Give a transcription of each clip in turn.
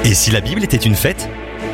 Et si la Bible était une fête ?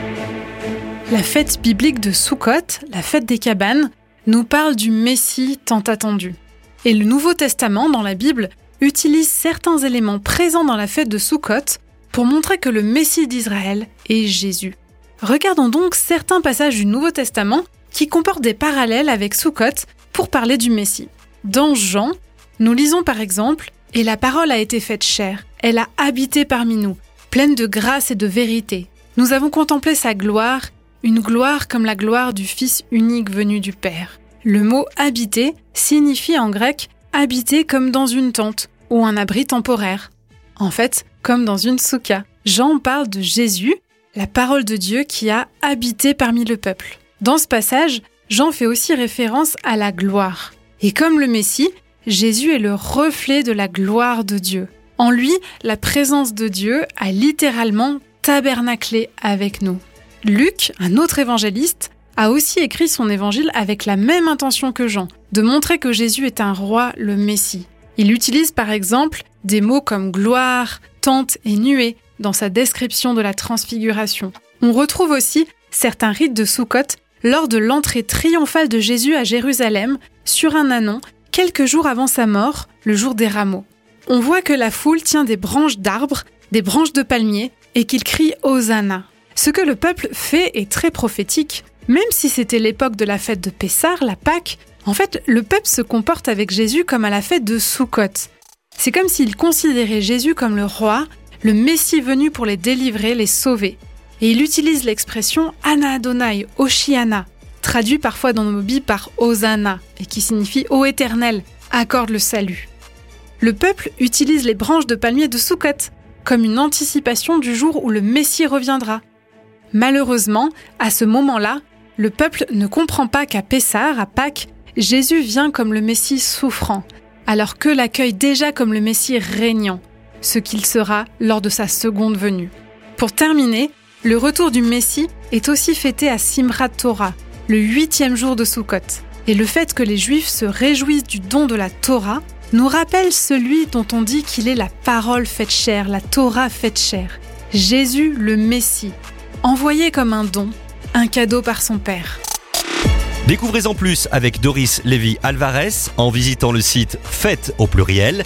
La fête biblique de Soukhot, la fête des cabanes, nous parle du Messie tant attendu. Et le Nouveau Testament, dans la Bible, utilise certains éléments présents dans la fête de Soukhot pour montrer que le Messie d'Israël est Jésus. Regardons donc certains passages du Nouveau Testament qui comportent des parallèles avec Soukhot pour parler du Messie. Dans Jean, nous lisons par exemple « Et la parole a été faite chair, elle a habité parmi nous, pleine de grâce et de vérité. Nous avons contemplé sa gloire, une gloire comme la gloire du Fils unique venu du Père. » Le mot « habiter » signifie en grec « habiter comme dans une tente ou un abri temporaire ». En fait, comme dans une soukha. Jean parle de Jésus, la parole de Dieu qui a habité parmi le peuple. Dans ce passage, Jean fait aussi référence à la gloire. Et comme le Messie, Jésus est le reflet de la gloire de Dieu. En lui, la présence de Dieu a littéralement tabernaclé avec nous. Luc, un autre évangéliste, a aussi écrit son évangile avec la même intention que Jean, de montrer que Jésus est un roi, le Messie. Il utilise par exemple des mots comme gloire, tente et nuée dans sa description de la transfiguration. On retrouve aussi certains rites de Soukhot lors de l'entrée triomphale de Jésus à Jérusalem sur un ânon, quelques jours avant sa mort, le jour des rameaux. On voit que la foule tient des branches d'arbres, des branches de palmiers, et qu'il crie « Hosanna ». Ce que le peuple fait est très prophétique. Même si c'était l'époque de la fête de Pessah, la Pâque, en fait, le peuple se comporte avec Jésus comme à la fête de Soukhot. C'est comme s'il considérait Jésus comme le roi, le Messie venu pour les délivrer, les sauver. Et il utilise l'expression « Ana Adonai, Hoshiana », traduit parfois dans nos Bibles par « Hosanna » et qui signifie « Ô Éternel, accorde le salut ». Le peuple utilise les branches de palmier de Soukhot comme une anticipation du jour où le Messie reviendra. Malheureusement, à ce moment-là, le peuple ne comprend pas qu'à Pessah, à Pâques, Jésus vient comme le Messie souffrant, alors qu'eux l'accueillent déjà comme le Messie régnant, ce qu'il sera lors de sa seconde venue. Pour terminer, le retour du Messie est aussi fêté à Simchat Torah, le 8e jour de Soukhot. Et le fait que les Juifs se réjouissent du don de la Torah nous rappelle celui dont on dit qu'il est la parole faite chair, la Torah faite chair, Jésus le Messie, envoyé comme un don, un cadeau par son Père. Découvrez en plus avec Doris Lévy Alvarez en visitant le site fête au pluriel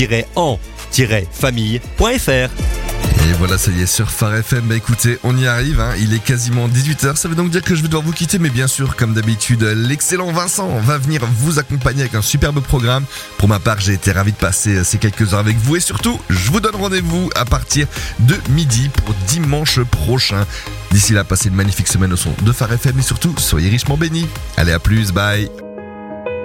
-en-famille.fr. Et voilà, ça y est, sur Phare FM, écoutez, on y arrive, il est quasiment 18h, ça veut donc dire que je vais devoir vous quitter, mais bien sûr, comme d'habitude, l'excellent Vincent va venir vous accompagner avec un superbe programme. Pour ma part, j'ai été ravi de passer ces quelques heures avec vous, et surtout, je vous donne rendez-vous à partir de midi pour dimanche prochain. D'ici là, passez une magnifique semaine au son de Phare FM, et surtout, soyez richement bénis. Allez, à plus, bye.